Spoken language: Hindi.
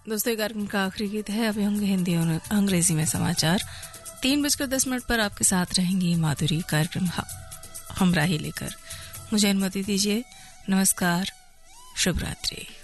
दोस्तों, ये कार्यक्रम का आखिरी गीत है। अभी होंगे हिंदी और अंग्रेजी में समाचार। 3:10 पर आपके साथ रहेंगी माधुरी, कार्यक्रम हमराही लेकर। मुझे अनुमति दीजिए। नमस्कार, शुभ रात्रि।